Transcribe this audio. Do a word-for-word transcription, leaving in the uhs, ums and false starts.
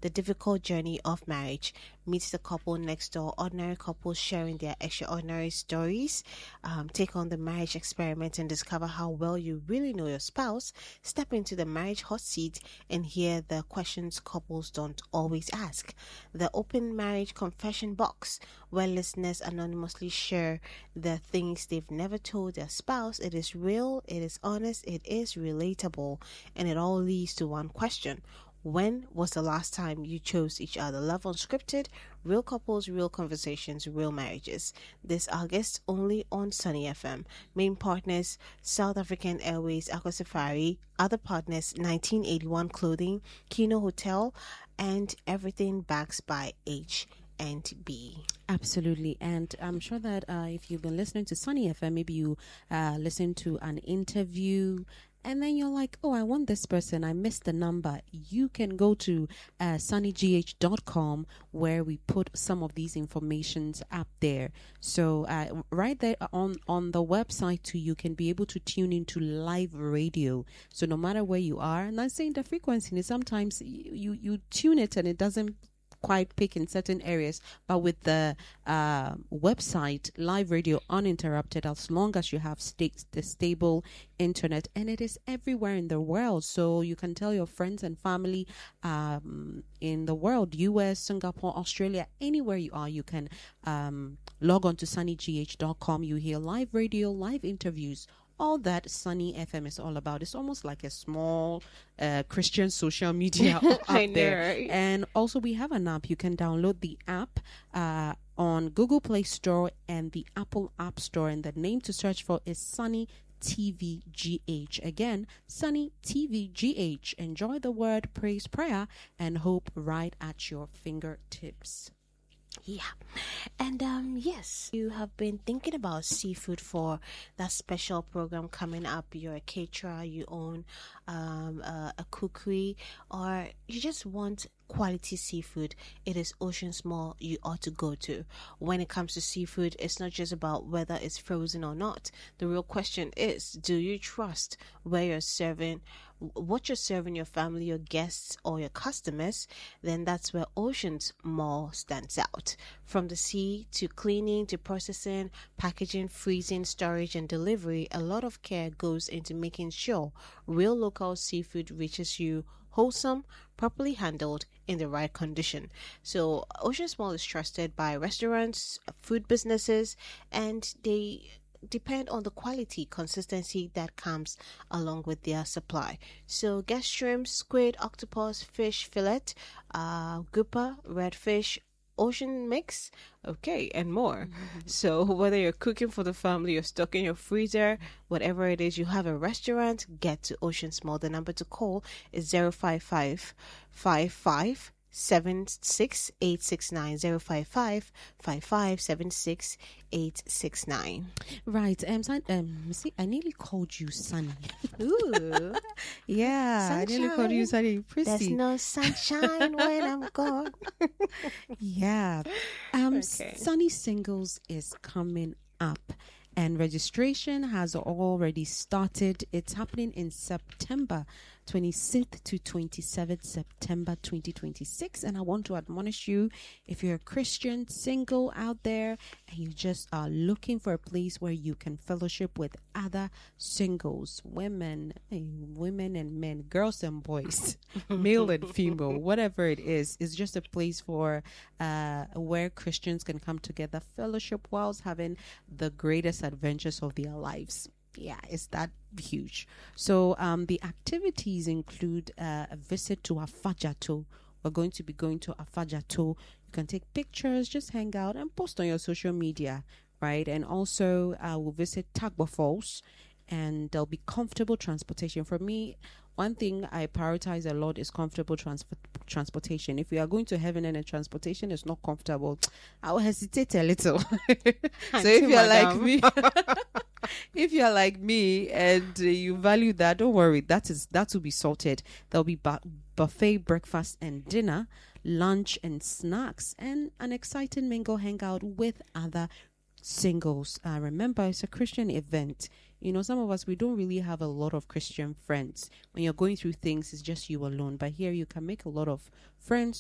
the difficult journey of marriage. Meet the couple next door, ordinary couples sharing their extraordinary stories. Um, take on the marriage experiment and discover how well you really know your spouse. Step into the marriage hot seat and hear the questions couples don't always ask. The open marriage confession box, where listeners anonymously share the things they've never told their spouse. It is real, it is honest, it is relatable, and it all leads to one question. When was the last time you chose each other? Love Unscripted, real couples, real conversations, real marriages. This August, only on Sunny F M. Main partners, South African Airways, Aqua Safari. Other partners, nineteen eighty-one Clothing, Kino Hotel, and everything backed by H and B. Absolutely. And I'm sure that uh, if you've been listening to Sunny F M, maybe you uh, listened to an interview and then you're like, oh, I want this person. I missed the number. You can go to uh, sunny g h dot com where we put some of these informations up there. So uh, right there on, on the website too, you can be able to tune into live radio. So no matter where you are, and I'm saying the frequency, sometimes you, you, you tune it and it doesn't quite pick in certain areas, but with the uh, website live radio uninterrupted, as long as you have sta- the stable internet, and it is everywhere in the world, so you can tell your friends and family um, in the world, U S, Singapore, Australia, anywhere you are, you can um, log on to sunny g h dot com. You hear live radio, live interviews, all that Sunny F M is all about. It's almost like a small uh, Christian social media up I know, there. right? And also we have an app. You can download the app uh, on Google Play Store and the Apple App Store. And the name to search for is Sunny T V G H. Again, Sunny T V G H. Enjoy the word, praise, prayer, and hope right at your fingertips. Yeah. And um yes, you have been thinking about seafood for that special program coming up. You're a caterer, you own um a, a cookery, or you just want quality seafood. It is Ocean's Mall you ought to go to. When it comes to seafood, it's not just about whether it's frozen or not. The real question is, do you trust where you're serving, what you're serving your family, your guests, or your customers? Then that's where Ocean's Mall stands out. From the sea to cleaning to processing, packaging, freezing, storage, and delivery, a lot of care goes into making sure real local seafood reaches you wholesome, properly handled, in the right condition. So Ocean's Mall is trusted by restaurants, food businesses, and they depend on the quality, consistency that comes along with their supply. So get shrimp, squid, octopus, fish fillet, uh, grouper, redfish, ocean mix, okay, and more. Mm-hmm. So whether you're cooking for the family, you're stuck in your freezer, whatever it is, you have a restaurant, get to Ocean's Mall. The number to call is zero five five five five seven six eight six nine, zero five five five five seven six eight six nine. Right. Um, son, um, see, I nearly called you Sunny. Ooh. Yeah, Sunshine. I nearly called you Sunny. Prissy. There's no sunshine when I'm gone. Yeah. Um, Okay. Sunny Singles is coming up, and registration has already started. It's happening in September twenty-sixth to twenty-seventh September twenty twenty-six. And I want to admonish you, if you're a Christian single out there and you just are looking for a place where you can fellowship with other singles, women, eh, women and men, girls and boys, male and female, whatever it is, it's just a place for uh, where Christians can come together, fellowship whilst having the greatest adventures of their lives. Yeah, it's that huge. So um, the activities include uh, a visit to Afajato. We're going to be going to Afajato. You can take pictures, just hang out and post on your social media, right? And also uh, we'll visit Tagba Falls, and there'll be comfortable transportation. For me, one thing I prioritize a lot is comfortable trans- transportation. If we are going to heaven and the transportation is not comfortable, I will hesitate a little. So if you're like me, if you're like me and uh, you value that, don't worry. That is that will be sorted. There'll be bu- buffet breakfast and dinner, lunch and snacks, and an exciting mingle hangout with other singles. Uh, remember, it's a Christian event. You know, some of us, we don't really have a lot of Christian friends. When you're going through things, it's just you alone. But here you can make a lot of friends